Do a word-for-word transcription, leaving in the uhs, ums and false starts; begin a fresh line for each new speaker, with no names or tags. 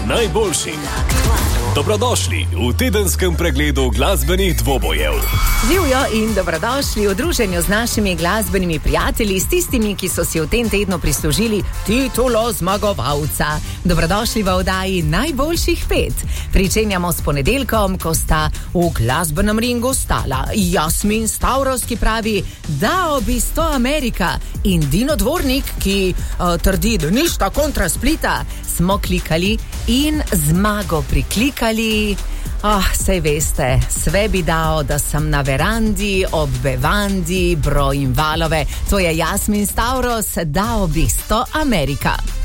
najboljših. Dobrodošli v tedenskem pregledu glasbenih dvobojev.
Živjo in dobrodošli v druženju z našimi glasbenimi prijatelji, s tistimi, ki so si v tem tednu prislužili titulo zmagovalca. Dobrodošli v oddaji najboljših pet. Pričenjamo s ponedeljkom, ko sta v glasbenem ringu stala Jasmin Stavros, ki pravi, da obisto Amerika, in Dino Dvornik, ki uh, trdi, da ništa kontra Splita. Smo klikali in zmago priklikali. Oh, sej veste, sve bi dao, da sem na verandi, ob bevandi, brojim valove. To je Jasmin Stavros, da obisto Amerika.